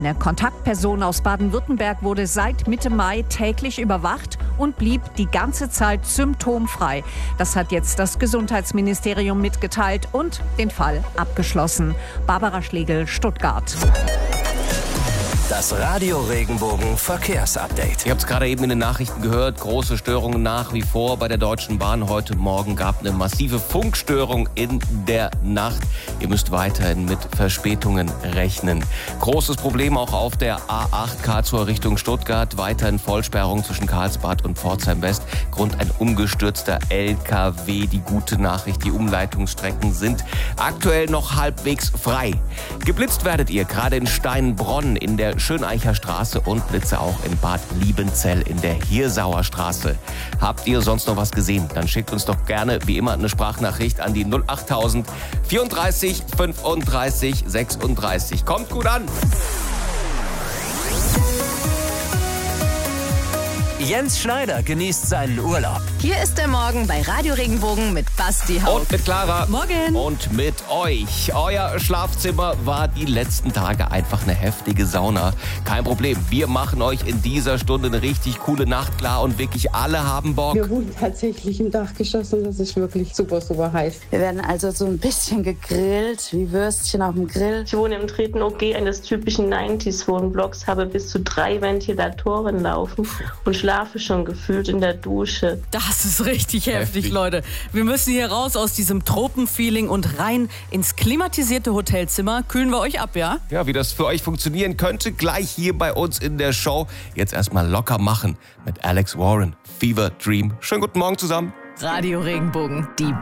Eine Kontaktperson aus Baden-Württemberg wurde seit Mitte Mai täglich überwacht und blieb die ganze Zeit symptomfrei. Das hat jetzt das Gesundheitsministerium mitgeteilt und den Fall abgeschlossen. Barbara Schlegel, Stuttgart. Das Radio Regenbogen Verkehrsupdate. Ihr habt es gerade eben in den Nachrichten gehört, große Störungen nach wie vor bei der Deutschen Bahn. Heute Morgen gab eine massive Funkstörung in der Nacht. Ihr müsst weiterhin mit Verspätungen rechnen. Großes Problem auch auf der A8 Karlsruhe Richtung Stuttgart. Weiterhin Vollsperrung zwischen Karlsbad und Pforzheim West. Grund ein umgestürzter LKW. Die gute Nachricht, die Umleitungsstrecken sind aktuell noch halbwegs frei. Geblitzt werdet ihr gerade in Steinbronn in der Schöneicher Straße und Blitze auch in Bad Liebenzell in der Hirsauer Straße. Habt ihr sonst noch was gesehen? Dann schickt uns doch gerne wie immer eine Sprachnachricht an die 08000 34 35 36. Kommt gut an! Jens Schneider genießt seinen Urlaub. Hier ist der Morgen bei Radio Regenbogen mit Basti Haug. Und mit Clara. Morgen. Und mit euch. Euer Schlafzimmer war die letzten Tage einfach eine heftige Sauna. Kein Problem, wir machen euch in dieser Stunde eine richtig coole Nacht klar und wirklich alle haben Bock. Wir wohnen tatsächlich im Dachgeschoss und das ist wirklich super, super heiß. Wir werden also so ein bisschen gegrillt, wie Würstchen auf dem Grill. Ich wohne im 3. OG eines typischen 90s-Wohnblocks, habe bis zu 3 Ventilatoren laufen und schlafe schon gefühlt in der Dusche. Das ist richtig heftig, Leute. Wir müssen hier raus aus diesem Tropenfeeling und rein ins klimatisierte Hotelzimmer. Kühlen wir euch ab, ja? Ja, wie das für euch funktionieren könnte, gleich hier bei uns in der Show. Jetzt erstmal locker machen mit Alex Warren. Fever Dream. Schönen guten Morgen zusammen. Radio Regenbogen, die